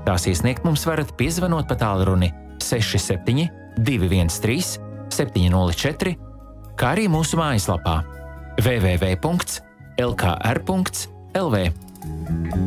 Tās iesniegt mums varat piezvanot pa tālruni 67 213 704, kā arī mūsu mājaslapā www.lkr.lv.